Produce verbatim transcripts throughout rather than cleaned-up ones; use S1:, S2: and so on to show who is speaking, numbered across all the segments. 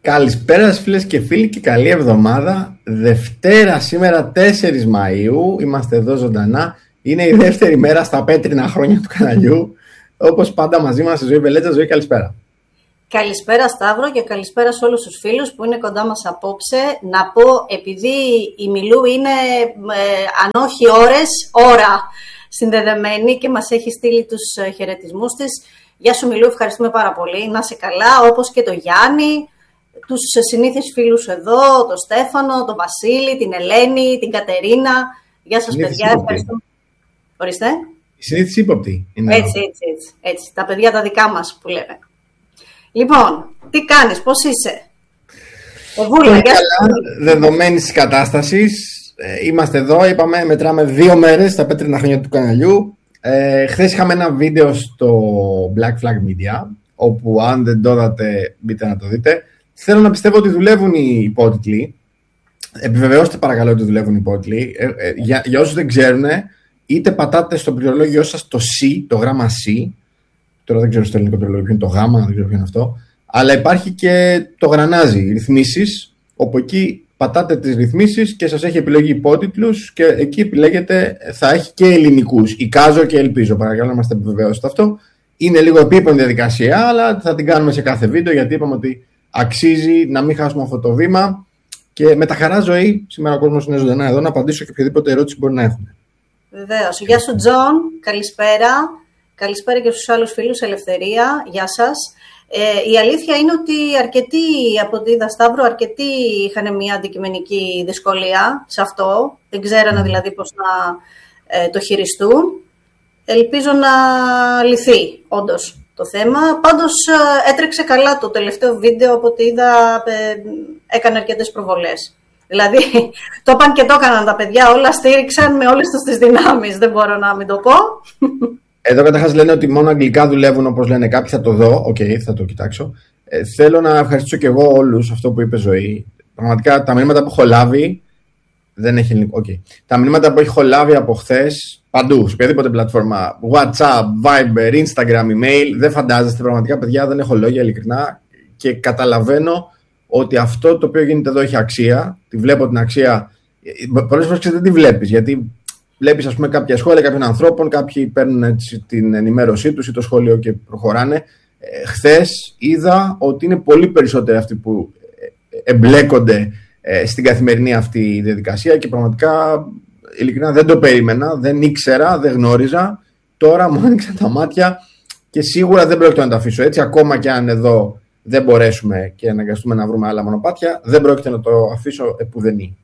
S1: Καλησπέρα σας φίλες και φίλοι και καλή εβδομάδα. Δευτέρα σήμερα τέσσερις Μαΐου, είμαστε εδώ ζωντανά. Είναι η δεύτερη μέρα στα πέτρινα χρόνια του καναλιού. Όπως πάντα μαζί μας η Ζωή Βελέτσα. Ζωή, καλησπέρα.
S2: Καλησπέρα Σταύρο και καλησπέρα σε όλους τους φίλους που είναι κοντά μας απόψε. Να πω, επειδή η Μιλού είναι ε, αν όχι ώρες, ώρα συνδεδεμένη και μας έχει στείλει τους χαιρετισμούς της. Γεια σου Μιλού, ευχαριστούμε πάρα πολύ. Να είσαι καλά, όπως και το Γιάννη, τους συνήθεις φίλους εδώ, τον Στέφανο, τον Βασίλη, την Ελένη, την Κατερίνα. Γεια σας παιδιά, ευχαριστούμε. Ορίστε.
S1: Η συνήθιση ύποπτη.
S2: Έτσι, έτσι, έτσι, έτσι. Τα παιδιά τα δικά μας που λέμε. Λοιπόν, τι κάνεις, πώς είσαι?
S1: Πολύ καλά, δεδομένης της κατάστασης. Ε, είμαστε εδώ, είπαμε, μετράμε δύο μέρες στα πέτρινα χρόνια του καναλιού. Ε, χθες είχαμε ένα βίντεο στο Black Flag Media, όπου αν δεν το είδατε, μπείτε να το δείτε. Θέλω να πιστεύω ότι δουλεύουν οι υπότιτλοι. Επιβεβαιώστε παρακαλώ ότι δουλεύουν οι υπότιτλοι. Ε, ε, για, για όσους δεν ξέρουν, είτε πατάτε στο πληκτρολόγιο σας το C, το γράμμα C. Τώρα δεν ξέρω στο ελληνικό πληκτρολόγιο ποιο είναι το γάμα, δεν ξέρω ποιο είναι αυτό. Αλλά υπάρχει και το γρανάζι, ρυθμίσεις, όπου εκεί πατάτε τις ρυθμίσεις και σας έχει επιλογή υπότιτλους και εκεί επιλέγετε, θα έχει και ελληνικούς. Εικάζω και ελπίζω, παρακαλώ να μας τα επιβεβαιώσετε αυτό. Είναι λίγο επίπονη διαδικασία, αλλά θα την κάνουμε σε κάθε βίντεο, γιατί είπαμε ότι αξίζει να μην χάσουμε αυτό το βήμα. Και με τα χαρά, Ζωή, σήμερα ο κόσμος είναι ζωντανά εδώ, να απαντήσω και οποιαδήποτε ερώτηση μπορεί να έχουν.
S2: Βεβαίως. Γεια σου Τζον, καλησπέρα. Καλησπέρα και στους άλλους φίλους, Ελευθερία, γεια σας. Ε, η αλήθεια είναι ότι αρκετοί, από τη είδα Σταύρο, αρκετοί είχαν μια αντικειμενική δυσκολία σε αυτό. Δεν ξέρανε δηλαδή πώς να ε, το χειριστούν. Ελπίζω να λυθεί όντως το θέμα. Πάντως ε, έτρεξε καλά το τελευταίο βίντεο, από ό,τι είδα ε, έκανε αρκετές προβολές. Δηλαδή το είπαν και το έκαναν τα παιδιά, όλα στήριξαν με όλες τους τις δυνάμεις, δεν μπορώ να μην το πω.
S1: Εδώ καταρχάς λένε ότι μόνο αγγλικά δουλεύουν, όπως λένε κάποιοι, θα το δω, οκ, okay, θα το κοιτάξω. Ε, θέλω να ευχαριστήσω και εγώ όλους αυτό που είπε Ζωή. Πραγματικά τα μηνύματα που έχω λάβει, δεν έχει ελληνικό, okay. Τα μηνύματα που έχω λάβει από χθες, παντού, σε οποιαδήποτε πλατφόρμα, WhatsApp, Viber, Instagram, email, δεν φαντάζεστε, πραγματικά παιδιά, δεν έχω λόγια ειλικρινά και καταλαβαίνω ότι αυτό το οποίο γίνεται εδώ έχει αξία. Τη βλέπω την αξία, πολλές φορές δεν τη βλέπεις, γιατί βλέπεις ας πούμε κάποια σχόλια κάποιων ανθρώπων, κάποιοι παίρνουν έτσι την ενημέρωσή τους ή το σχόλιο και προχωράνε. Ε, χθες είδα ότι είναι πολύ περισσότεροι αυτοί που εμπλέκονται ε, στην καθημερινή αυτή διαδικασία και πραγματικά ειλικρινά δεν το περίμενα, δεν ήξερα, δεν γνώριζα. Τώρα μου άνοιξαν τα μάτια και σίγουρα δεν πρόκειται να το αφήσω έτσι, ακόμα και αν εδώ δεν μπορέσουμε και αναγκαστούμε να βρούμε άλλα μονοπάτια, δεν πρόκειται να το αφήσω επουδενή.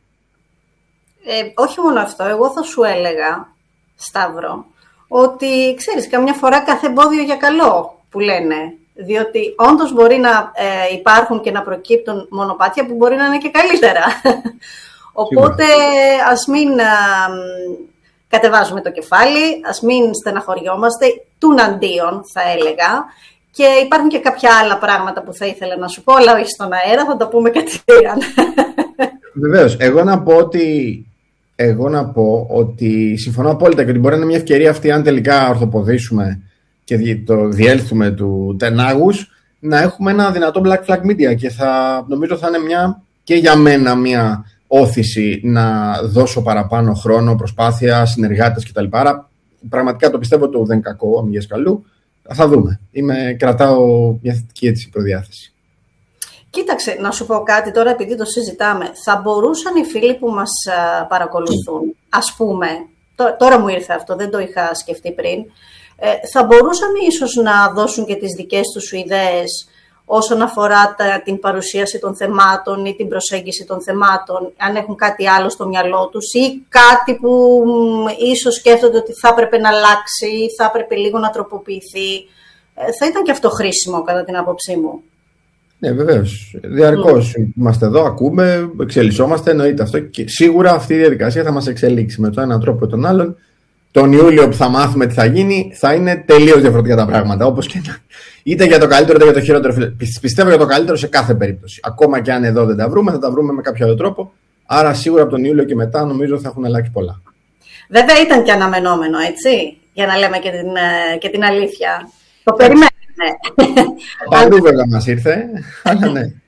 S2: Ε, όχι μόνο αυτό, εγώ θα σου έλεγα, Σταύρο, ότι ξέρεις, καμιά φορά κάθε εμπόδιο για καλό που λένε. Διότι όντως μπορεί να ε, υπάρχουν και να προκύπτουν μονοπάτια που μπορεί να είναι και καλύτερα. Οπότε ας μην α, κατεβάζουμε το κεφάλι, ας μην στεναχωριόμαστε, τουναντίον θα έλεγα. Και υπάρχουν και κάποια άλλα πράγματα που θα ήθελα να σου πω, αλλά όχι στον αέρα, θα τα πούμε κατευθείαν.
S1: Βεβαίως, εγώ να πω ότι Εγώ να πω ότι συμφωνώ απόλυτα και ότι μπορεί να είναι μια ευκαιρία αυτή, αν τελικά ορθοποδήσουμε και το διέλθουμε του τενάγους, να έχουμε ένα δυνατό Black Flag Media και θα, νομίζω θα είναι μια, και για μένα μια όθηση να δώσω παραπάνω χρόνο, προσπάθεια, συνεργάτες κτλ. Άρα πραγματικά το πιστεύω το ουδέν κακό, αμυγές καλού. Θα δούμε. Είμαι, κρατάω μια θετική έτσι προδιάθεση.
S2: Κοίταξε, να σου πω κάτι τώρα, επειδή το συζητάμε. Θα μπορούσαν οι φίλοι που μας παρακολουθούν, ας πούμε, τώρα μου ήρθε αυτό, δεν το είχα σκεφτεί πριν, θα μπορούσαν ίσως να δώσουν και τις δικές τους ιδέες όσον αφορά τα, την παρουσίαση των θεμάτων ή την προσέγγιση των θεμάτων, αν έχουν κάτι άλλο στο μυαλό τους ή κάτι που ίσως σκέφτονται ότι θα έπρεπε να αλλάξει ή θα έπρεπε λίγο να τροποποιηθεί. Θα ήταν και αυτό χρήσιμο κατά την άποψή μου.
S1: Ναι, βεβαίως. Διαρκώς mm. είμαστε εδώ, ακούμε, εξελισσόμαστε, εννοείται αυτό. Και σίγουρα αυτή η διαδικασία θα μας εξελίξει με τον έναν τρόπο ή τον άλλον. Τον Ιούλιο που θα μάθουμε τι θα γίνει, θα είναι τελείως διαφορετικά τα πράγματα. Όπως και να... είτε για το καλύτερο είτε για το χειρότερο. Πιστεύω για το καλύτερο σε κάθε περίπτωση. Ακόμα και αν εδώ δεν τα βρούμε, θα τα βρούμε με κάποιο άλλο τρόπο. Άρα σίγουρα από τον Ιούλιο και μετά νομίζω θα έχουν αλλάξει πολλά.
S2: Βέβαια ήταν και αναμενόμενο, έτσι. Για να λέμε και την, και την αλήθεια. Το περιμένουμε.
S1: Παντού βέβαια μας ήρθε, αλλά ναι.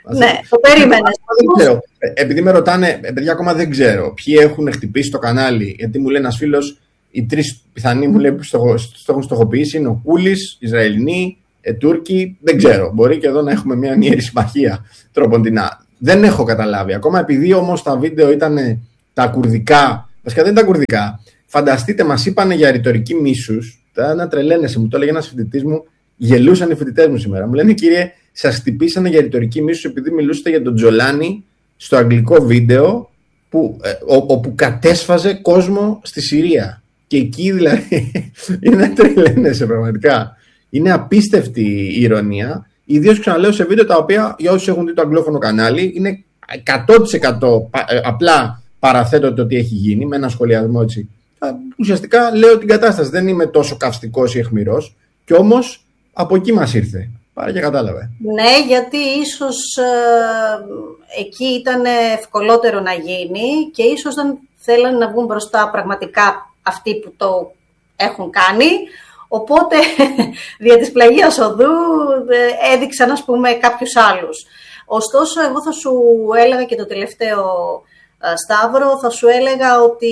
S2: Ναι, το περίμενες.
S1: Επειδή με ρωτάνε, παιδιά, ακόμα δεν ξέρω ποιοι έχουν χτυπήσει το κανάλι, γιατί μου λέει ένας φίλος, οι τρεις πιθανοί μου λέει που το έχουν στοχοποιήσει είναι ο Κούλης, Ισραηλινοί, ε, Τούρκοι. Δεν ξέρω. Μπορεί και εδώ να έχουμε μια ιερή συμμαχία τροποντινά. Δεν έχω καταλάβει. Ακόμα επειδή όμως τα βίντεο ήταν τα κουρδικά, βασικά δεν ήταν τα κουρδικά. Φανταστείτε, μας είπανε για ρητορική μίσους. Τα να τρελαίνεσαι, μου το έλεγε ένας φοιτητής μου, γελούσαν οι φοιτητές μου σήμερα. Μου λένε, κύριε, σας χτυπήσανε για ρητορική μίσους επειδή μιλούσατε για τον Τζολάνι στο αγγλικό βίντεο που, ε, όπου κατέσφαζε κόσμο στη Συρία. Και εκεί δηλαδή είναι να τρελαίνεσαι πραγματικά. Είναι απίστευτη η ηρωνία. Ιδίως ξαναλέω σε βίντεο τα οποία για όσους έχουν δει το αγγλόφωνο κανάλι είναι εκατό τοις εκατό απλά παραθέτω το τι έχει γίνει με ένα σχολιασμό έτσι. Ουσιαστικά λέω την κατάσταση. Δεν είμαι τόσο καυστικός ή αιχμηρός. Κι όμως από εκεί μας ήρθε. Πάρε και κατάλαβε.
S2: Ναι, γιατί ίσως ε, εκεί ήταν ευκολότερο να γίνει και ίσως δεν θέλανε να βγουν μπροστά πραγματικά αυτοί που το έχουν κάνει. Οπότε, δια της πλαγίας οδού έδειξαν, ας πούμε, κάποιους άλλους. Ωστόσο, εγώ θα σου έλεγα και το τελευταίο, Σταύρο, θα σου έλεγα ότι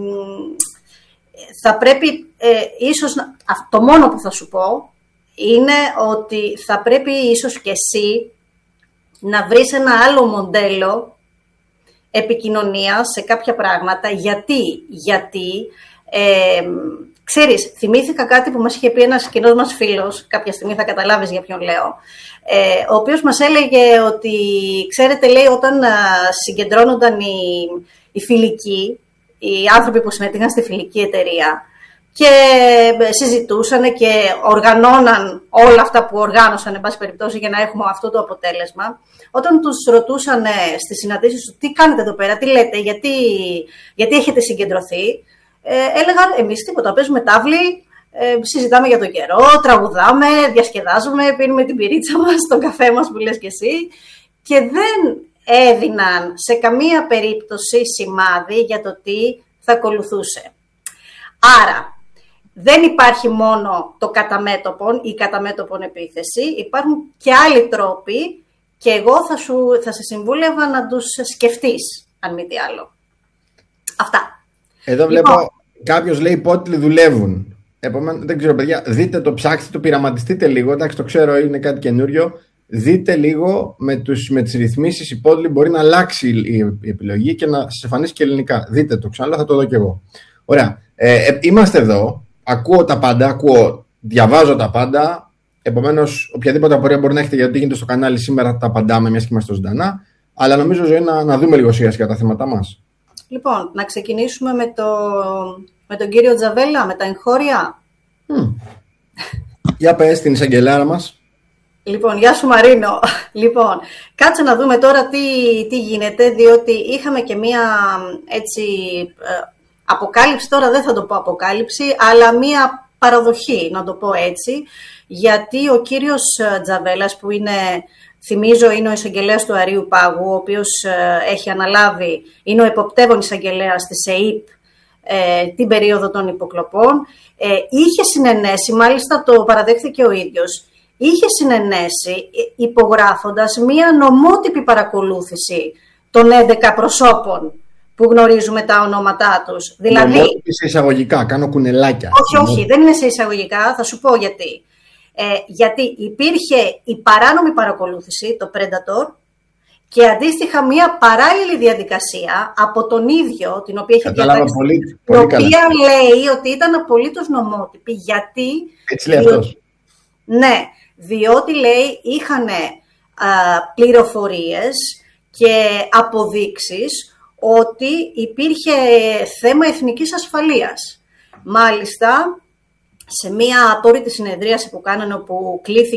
S2: θα πρέπει, ε, ίσως, το μόνο που θα σου πω, είναι ότι θα πρέπει ίσως και εσύ να βρεις ένα άλλο μοντέλο επικοινωνίας σε κάποια πράγματα. Γιατί, γιατί ε, ξέρεις, θυμήθηκα κάτι που μας είχε πει ένας κοινός μας φίλος, κάποια στιγμή θα καταλάβεις για ποιον λέω, ε, ο οποίος μας έλεγε ότι, ξέρετε, λέει, όταν α, συγκεντρώνονταν οι, οι φιλικοί, οι άνθρωποι που συμμετείχαν στη φιλική εταιρεία και συζητούσαν και οργανώναν όλα αυτά που οργάνωσαν, εν πάση περιπτώσει, για να έχουμε αυτό το αποτέλεσμα, όταν τους ρωτούσαν στις συναντήσεις του τι κάνετε εδώ πέρα, τι λέτε, γιατί, γιατί έχετε συγκεντρωθεί, Ε, έλεγαν εμείς τίποτα, παίζουμε τάβλη, ε, συζητάμε για τον καιρό, τραγουδάμε, διασκεδάζουμε, πίνουμε την πυρίτσα μας, τον καφέ μας που λες και εσύ, και δεν έδιναν σε καμία περίπτωση σημάδι για το τι θα ακολουθούσε. Άρα, δεν υπάρχει μόνο το καταμέτωπον ή καταμέτωπον επίθεση, υπάρχουν και άλλοι τρόποι και εγώ θα, σου, θα σε συμβούλευα να τους σκεφτείς, αν μη τι άλλο. Αυτά.
S1: Εδώ βλέπω λοιπόν, κάποιος λέει πότε δουλεύουν. Επομένως, δεν ξέρω, παιδιά, δείτε το, ψάξτε το, πειραματιστείτε λίγο. Εντάξει, το ξέρω, είναι κάτι καινούριο. Δείτε λίγο με, τους, με τις ρυθμίσεις. Η Podly μπορεί να αλλάξει η επιλογή και να σας εμφανίσει και ελληνικά. Δείτε το, ξανά θα το δω κι εγώ. Ωραία. Ε, ε, είμαστε εδώ. Ακούω τα πάντα. Ακούω, διαβάζω τα πάντα. Επομένως, οποιαδήποτε απορία μπορεί να έχετε για το τι γίνεται στο κανάλι σήμερα, τα απαντάμε, μιας και είμαστε ζωντανά. Αλλά νομίζω, Ζωή, να, να δούμε λίγο σιγά σιγά τα θέματα μας.
S2: Λοιπόν, να ξεκινήσουμε με, το, με τον κύριο Τζαβέλα, με τα εγχώρια.
S1: Mm. Για πες την εισαγγελάρα μας.
S2: Λοιπόν, γεια σου Μαρίνο. Λοιπόν, κάτσε να δούμε τώρα τι, τι γίνεται, διότι είχαμε και μία έτσι, αποκάλυψη, τώρα δεν θα το πω αποκάλυψη, αλλά μία παραδοχή, να το πω έτσι, γιατί ο κύριος Τζαβέλας, που είναι... θυμίζω, είναι ο εισαγγελέας του Αρείου Πάγου, ο οποίος ε, έχει αναλάβει, είναι ο εποπτεύων εισαγγελέας της ΕΥΠ ε, την περίοδο των υποκλοπών. Ε, είχε συνενέσει, μάλιστα το παραδέχθηκε ο ίδιος, είχε συνενέσει υπογράφοντας μία νομότυπη παρακολούθηση των έντεκα προσώπων που γνωρίζουμε τα ονόματά τους. Δηλαδή,
S1: νομότυπη σε εισαγωγικά, κάνω κουνελάκια.
S2: Όχι, όχι, δεν είναι σε εισαγωγικά, θα σου πω γιατί. Ε, γιατί υπήρχε η παράνομη παρακολούθηση, το Predator, και αντίστοιχα μια παράλληλη διαδικασία από τον ίδιο, την οποία είχε διατάξει,
S1: πολύ,
S2: η οποία λέει ότι ήταν απολύτως νομότυπη, γιατί...
S1: Έτσι λέει αυτός.
S2: Ναι, διότι λέει είχαν πληροφορίες και αποδείξεις ότι υπήρχε θέμα εθνικής ασφαλείας. Μάλιστα, σε μία απόρριτη συνεδρίαση που κάνανε, όπου κλήθηκε